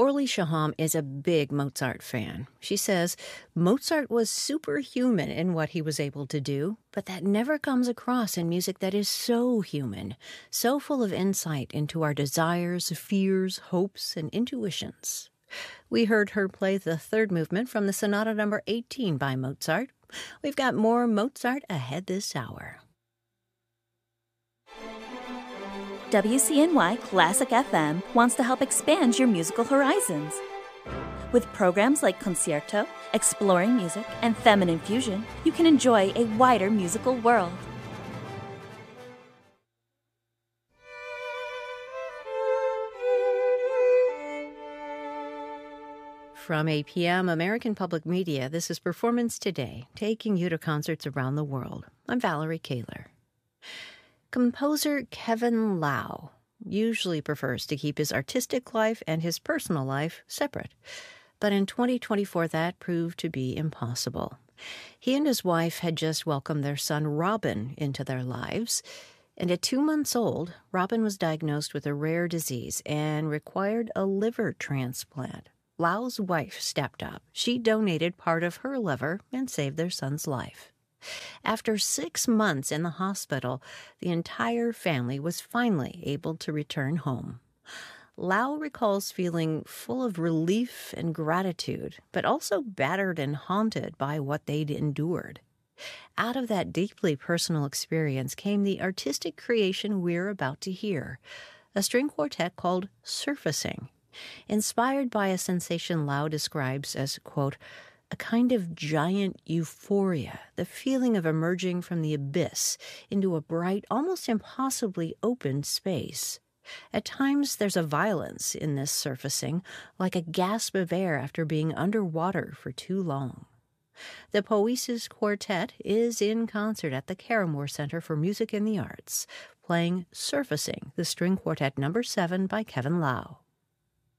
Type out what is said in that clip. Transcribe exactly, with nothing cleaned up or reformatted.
Orly Shaham is a big Mozart fan. She says Mozart was superhuman in what he was able to do, but that never comes across in music that is so human, so full of insight into our desires, fears, hopes, and intuitions. We heard her play the third movement from the Sonata number eighteen by Mozart. We've got more Mozart ahead this hour. W C N Y Classic F M wants to help expand your musical horizons. With programs like Concierto, Exploring Music, and Feminine Fusion, you can enjoy a wider musical world. From A P M American Public Media, this is Performance Today, taking you to concerts around the world. I'm Valerie Kaler. Composer Kevin Lau usually prefers to keep his artistic life and his personal life separate. But in twenty twenty-four, that proved to be impossible. He and his wife had just welcomed their son Robin into their lives. And at two months old, Robin was diagnosed with a rare disease and required a liver transplant. Lau's wife stepped up. She donated part of her liver and saved their son's life. After six months in the hospital, the entire family was finally able to return home. Lau recalls feeling full of relief and gratitude, but also battered and haunted by what they'd endured. Out of that deeply personal experience came the artistic creation we're about to hear, a string quartet called Surfacing, inspired by a sensation Lau describes as, quote, a kind of giant euphoria, the feeling of emerging from the abyss into a bright, almost impossibly open space. At times, there's a violence in this surfacing, like a gasp of air after being underwater for too long. The Poesis Quartet is in concert at the Caramore Center for Music and the Arts, playing Surfacing, the string quartet number seven by Kevin Lau.